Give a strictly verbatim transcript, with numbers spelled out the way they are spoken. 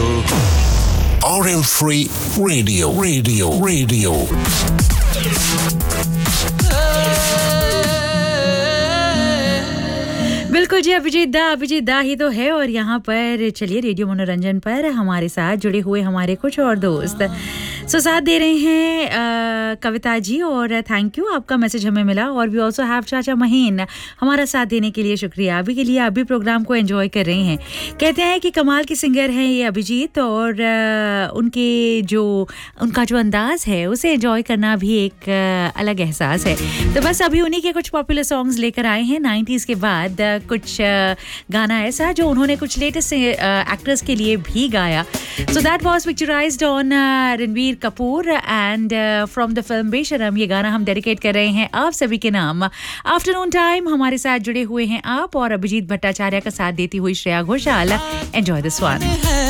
R M Free Radio, Radio, Radio. बिल्कुल जी, अभिजीत दा अभिजीत दा ही तो है। और यहाँ पर चलिए रेडियो मनोरंजन पर हमारे साथ जुड़े हुए हमारे कुछ और दोस्त सो साथ दे रहे हैं आ, कविता जी, और थैंक यू, आपका मैसेज हमें मिला। और वी ऑल्सो हैव चाचा महीन, हमारा साथ देने के लिए शुक्रिया। अभी के लिए आप भी प्रोग्राम को एंजॉय कर रहे हैं। कहते हैं कि कमाल के सिंगर हैं ये अभिजीत, और आ, उनके जो उनका जो अंदाज़ है उसे एंजॉय करना भी एक आ, अलग एहसास है। तो बस अभी उन्हीं के कुछ पॉपुलर सॉन्ग्स लेकर आए हैं नाइंटीज़ के बाद। आ, कुछ आ, गाना ऐसा जो उन्होंने कुछ लेटेस्ट एक्ट्रेस के लिए भी गाया। So that was picturised on Ranbir Kapoor and from the film बेशरम। ये गाना हम डेडिकेट कर रहे हैं आप सभी के नाम। आफ्टरनून टाइम हमारे साथ जुड़े हुए हैं आप और अभिजीत भट्टाचार्य का साथ देती हुई Shreya Ghoshal. Enjoy this one.